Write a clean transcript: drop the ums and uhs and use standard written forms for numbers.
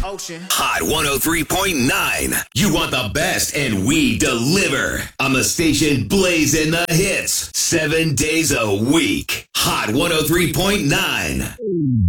ocean. Hot 103.9. You want the best, and we deliver. On the station blazing the hits 7 days a week. Hot 103.9.